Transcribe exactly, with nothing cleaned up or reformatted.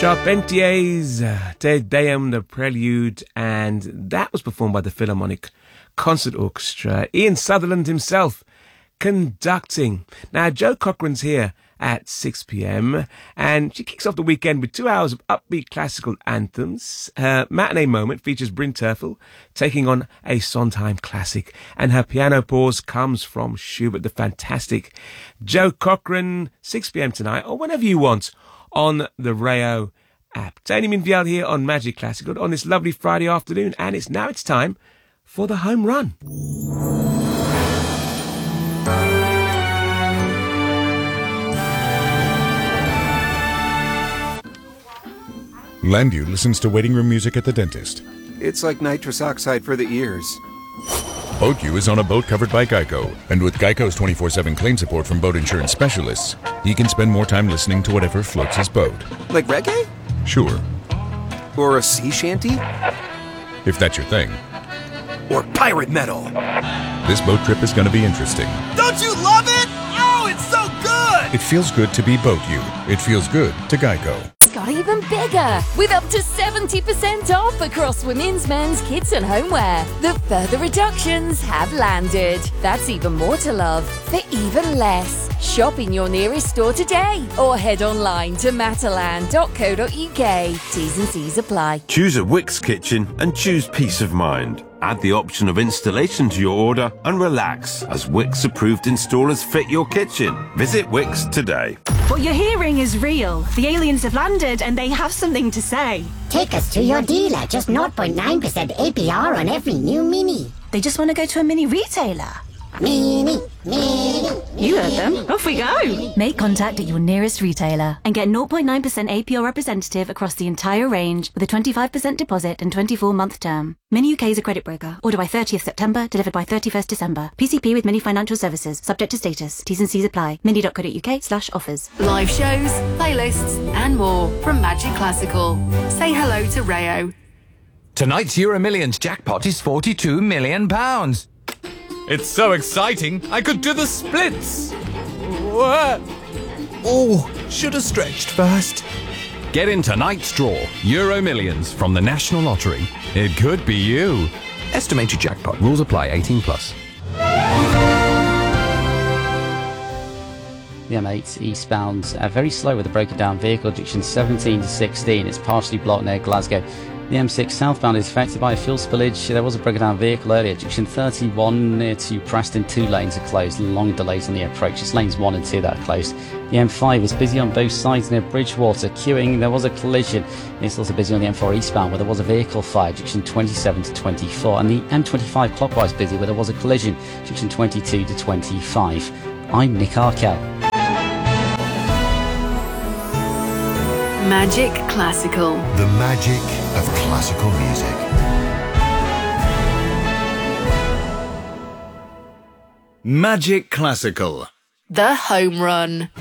Charpentier's Te Deum, the Prelude, and that was performed by the Philharmonic Concert Orchestra. Ian Sutherland himself conducting. Now, Jo Cochran's here at six p.m. and she kicks off the weekend with two hours of upbeat classical anthems. Her matinee moment features Bryn Terfel taking on a Sondheim classic, and her piano pause comes from Schubert, the fantastic Jo Cochran, six p.m. tonight, or whenever you want, on the Rayo app. Tony Minviel here on Magic Classical on this lovely Friday afternoon, and it's now it's time for the home run. Landu listens to waiting room music at the dentist. It's like nitrous oxide for the ears. BoatU is on a boat covered by Geico, and with Geico's twenty-four seven claim support from boat insurance specialists, he can spend more time listening to whatever floats his boat. Like reggae? Sure. Or a sea shanty? If that's your thing. Or pirate metal? This boat trip is going to be interesting. Don't you love it? Oh, it's so good! It feels good to be BoatU. It feels good to Geico. Got even bigger with up to seventy percent off across women's, men's, kids and homeware. The further reductions have landed. That's even more to love for even less. Shop in your nearest store today or head online to matalan dot co dot uk. T's and C's apply. Choose a Wickes kitchen and choose peace of mind. Add the option of installation to your order and relax as Wickes approved installers fit your kitchen. Visit Wickes today. What you're hearing is real. The aliens have landed and they have something to say. Take us to your dealer. Just zero point nine percent A P R on every new Mini. They just want to go to a mini retailer. Mini, Mini. You heard them. Off we go. Make contact at your nearest retailer And get zero point nine percent A P R representative across the entire range with a twenty-five percent deposit and twenty-four month term. Mini U K is a credit broker. Order by thirtieth September, delivered by thirty-first December. P C P with Mini Financial Services. Subject to status. T's and C's apply. mini dot co dot uk slash offers. Live shows, playlists and more from Magic Classical. Say hello to Rayo. Tonight's Euro Millions jackpot is forty-two million pounds. It's so exciting, I could do the splits. What? Oh, should have stretched first. Get in tonight's draw, Euro Millions from the National Lottery. It could be you. Estimated jackpot. Rules apply. eighteen plus. The M eight eastbound, uh, very slow with a broken down vehicle, junction seventeen to sixteen. It's partially blocked near Glasgow. The M six southbound is affected by a fuel spillage. There was a broken down vehicle earlier. Junction thirty-one near to Preston, two lanes are closed. Long delays on the approach. It's lanes one and two that are closed. The M five is busy on both sides near Bridgewater. Queuing, there was a collision. It's also busy on the M four eastbound where there was a vehicle fire. Junction twenty-seven to twenty-four. And the M twenty-five clockwise busy where there was a collision. Junction twenty-two to twenty-five. I'm Nick Arkell. Magic Classical. The magic of classical music. Magic Classical. The home run.